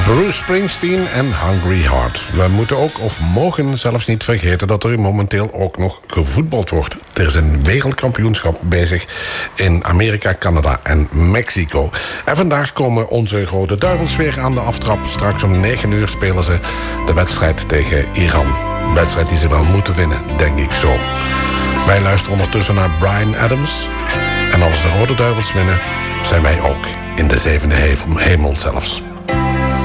Bruce Springsteen en Hungry Heart. We moeten ook, of mogen zelfs niet vergeten, dat er momenteel ook nog gevoetbald wordt. Er is een wereldkampioenschap bezig in Amerika, Canada en Mexico. En vandaag komen onze Rode Duivels weer aan de aftrap. Straks om 9 uur spelen ze de wedstrijd tegen Iran. Een wedstrijd die ze wel moeten winnen, denk ik zo. Wij luisteren ondertussen naar Bryan Adams. En als de Rode Duivels winnen, zijn wij ook in de 7e hemel zelfs.